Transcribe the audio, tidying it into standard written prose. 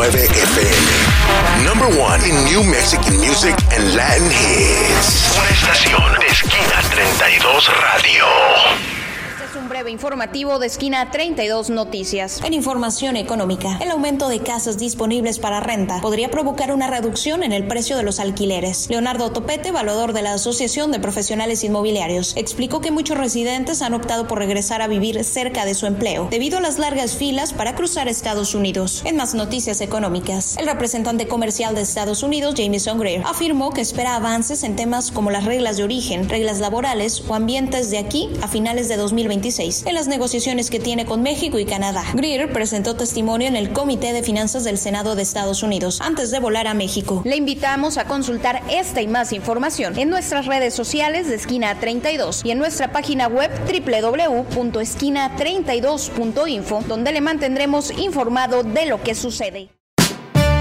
FM. Number one in New Mexican music and Latin hits. Una estación de Esquina 32 Radio. Un breve informativo de Esquina 32 Noticias. En información económica, el aumento de casas disponibles para renta podría provocar una reducción en el precio de los alquileres. Leonardo Topete, evaluador de la Asociación de Profesionales Inmobiliarios, explicó que muchos residentes han optado por regresar a vivir cerca de su empleo, debido a las largas filas para cruzar Estados Unidos. En más noticias económicas, el representante comercial de Estados Unidos, Jamieson Greer, afirmó que espera avances en temas como las reglas de origen, reglas laborales o ambientes de aquí a finales de 2026. En las negociaciones que tiene con México y Canadá. Greer presentó testimonio en el Comité de Finanzas del Senado de Estados Unidos antes de volar a México. Le invitamos a consultar esta y más información en nuestras redes sociales de Esquina 32 y en nuestra página web www.esquina32.info, donde le mantendremos informado de lo que sucede.